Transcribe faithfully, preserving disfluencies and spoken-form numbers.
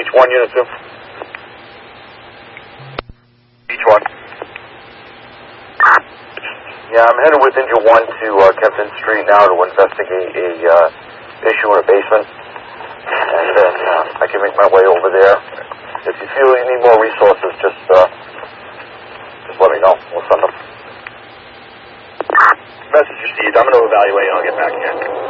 Beach one, Unit two. Beach one. Yeah, I'm headed with Engine one to uh, Kempton Street now to investigate a uh, issue in a basement. And then uh, I can make my way over there. If you feel you need more resources, just, uh, just let me know. We'll send them. Message received. I'm going to evaluate and I'll get back here.